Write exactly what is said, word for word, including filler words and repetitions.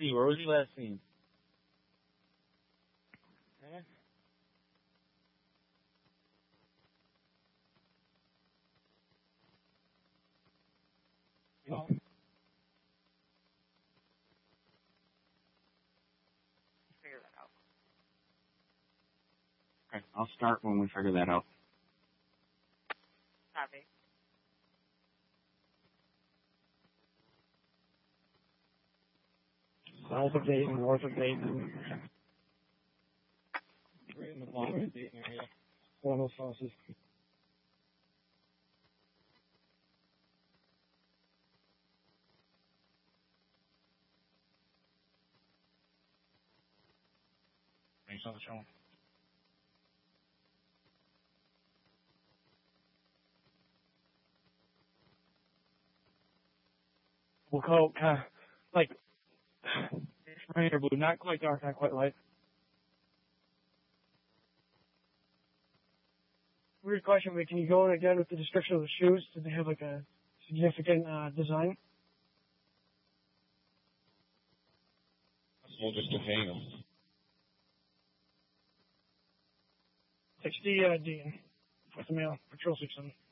see? Where was he last seen? Eh? No. Figure that out. Okay, I'll start when we figure that out. Copy. South of Dayton, north of Dayton. Right in the bottom of Dayton area. One of those houses. Thanks on the show. We'll call kind of like rain or blue, not quite dark, not quite light. Weird question, but can you go in again with the description of the shoes? Did they have like a significant uh, design? We'll just contain them. sixty uh, Dean. With the mail. Patrol six seven.